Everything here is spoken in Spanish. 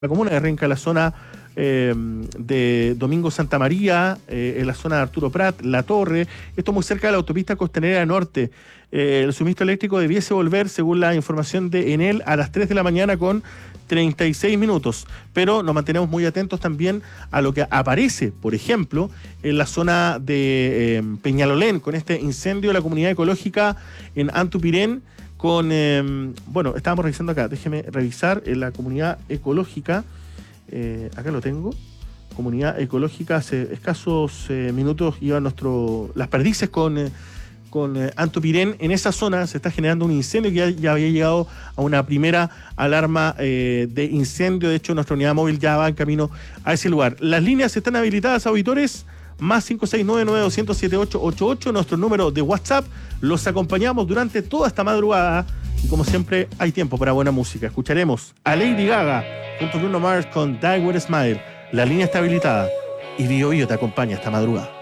la comuna de Renca, la zona de Domingo Santa María, en la zona de Arturo Prat, La Torre, esto muy cerca de la autopista Costanera Norte. El suministro eléctrico debiese volver, según la información de Enel, a las 3 de la mañana con 36 minutos, pero nos mantenemos muy atentos también a lo que aparece, por ejemplo, en la zona de Peñalolén, con este incendio de la comunidad ecológica en Antupirén, bueno, estábamos revisando acá, déjeme revisar en la comunidad ecológica, acá lo tengo, comunidad ecológica, hace escasos minutos iban las perdices con Antupirén. En esa zona se está generando un incendio que ya había llegado a una primera alarma de incendio. De hecho, nuestra unidad móvil ya va en camino a ese lugar. Las líneas están habilitadas, auditores, más 569-9200-7888, nuestro número de WhatsApp. Los acompañamos durante toda esta madrugada y, como siempre, hay tiempo para buena música. Escucharemos a Lady Gaga junto a Bruno Mars con Die With a Smile. La línea está habilitada y Bio Bio te acompaña esta madrugada.